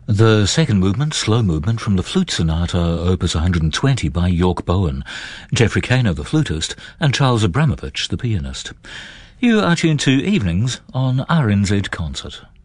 The second movement, slow movement from the Flute Sonata, Opus 120 by York Bowen, Jeffrey Kano, the flutist, and Charles Abramovich, the pianist. You are tuned to Evenings on RNZ Concert.